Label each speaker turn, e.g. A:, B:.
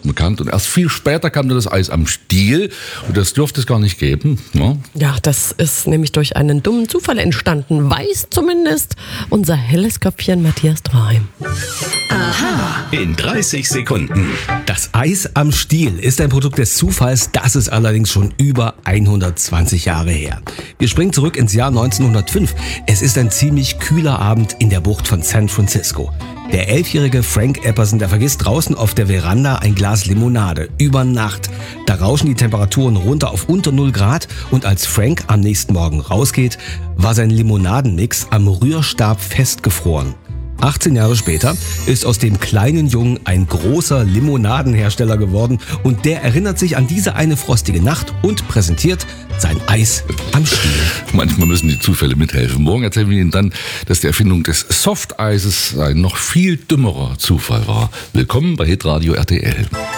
A: bekannt. Und erst viel später kam dann das Eis am Stiel. Und das dürfte es gar nicht geben. Ne?
B: Ja, das ist nämlich durch einen dummen Zufall entstanden. Weiß zumindest unser helles Köpfchen Matthias Draheim.
C: Aha. In 30 Sekunden.
D: Das Eis am Stiel ist ein Produkt des Zufalls, das ist allerdings schon über 120 Jahre her. Wir springen zurück ins Jahr 1905. Es ist ein ziemlich kühler Abend in der Bucht von San Francisco. Der 11-jährige Frank Epperson, der vergisst draußen auf der Veranda ein Glas Limonade über Nacht. Da rauschen die Temperaturen runter auf unter 0 Grad und als Frank am nächsten Morgen rausgeht, war sein Limonadenmix am Rührstab festgefroren. 18 Jahre später ist aus dem kleinen Jungen ein großer Limonadenhersteller geworden und der erinnert sich an diese eine frostige Nacht und präsentiert sein Eis am Stiel.
A: Manchmal müssen die Zufälle mithelfen. Morgen erzählen wir Ihnen dann, dass die Erfindung des Softeises ein noch viel dümmerer Zufall war. Willkommen bei Hitradio RTL.